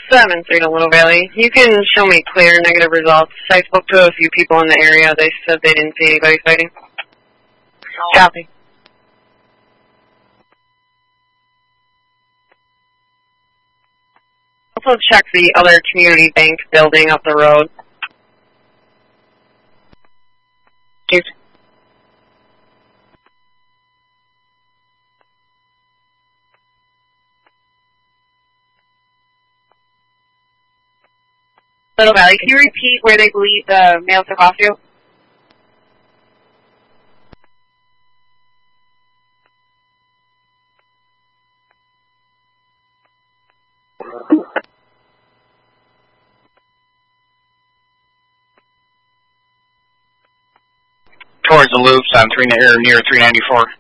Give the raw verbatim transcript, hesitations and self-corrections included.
seven three to Little Valley. You can show me clear negative results. I spoke to a few people in the area. They said they didn't see anybody fighting. Copy. Also check the other community bank building up the road. Cheers. Little Valley, can you repeat where they believe the male took off to? Towards the loops on three, or near three ninety-four.